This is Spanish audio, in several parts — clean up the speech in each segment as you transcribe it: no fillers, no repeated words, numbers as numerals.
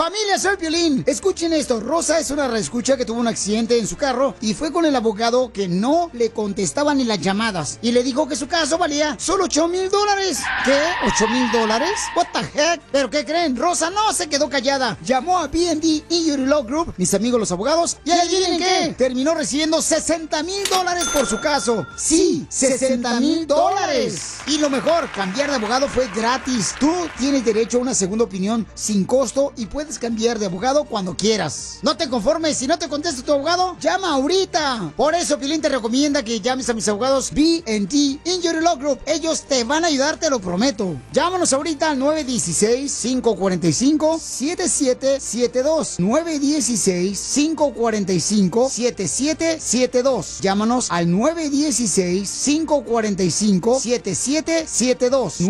Familia, soy Piolín. Escuchen esto. Rosa es una reescucha que tuvo un accidente en su carro y fue con el abogado que no le contestaba ni las llamadas. Y le dijo que su caso valía solo $8,000. ¿Qué? ¿$8,000? What the heck? ¿Pero qué creen? Rosa no se quedó callada. Llamó a B&D Injury Law Group, mis amigos los abogados, y adivinen qué, terminó recibiendo $60,000 por su caso. Sí, $60,000. Y lo mejor, cambiar de abogado fue gratis. Tú tienes derecho a una segunda opinión sin costo y puedes cambiar de abogado cuando quieras. No te conformes, si no te contesta tu abogado, llama ahorita. Por eso Piolín te recomienda que llames a mis abogados B&D Injury Law Group. Ellos te van a ayudar, te lo prometo. Llámanos ahorita al 916-545-7772. 916-545-7772. Llámanos al 916-545-7772.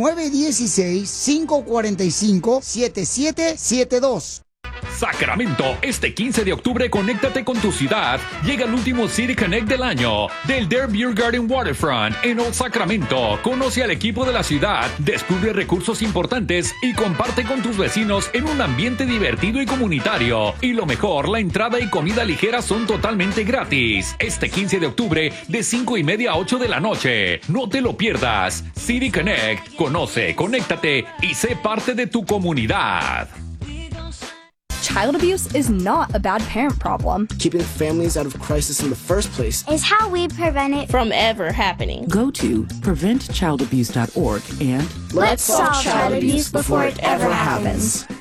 916-545-7772. Sacramento, este 15 de octubre conéctate con tu ciudad. Llega el último City Connect del año del Dare Beer Garden Waterfront en Old Sacramento. Conoce al equipo de la ciudad, descubre recursos importantes y comparte con tus vecinos en un ambiente divertido y comunitario. Y lo mejor, la entrada y comida ligera son totalmente gratis. Este 15 de octubre de 5:30 a 8 de la noche. No te lo pierdas. City Connect. Conoce, conéctate y sé parte de tu comunidad. Child abuse is not a bad parent problem. Keeping families out of crisis in the first place is how we prevent it from ever happening. Go to preventchildabuse.org and let's solve child abuse before it ever happens.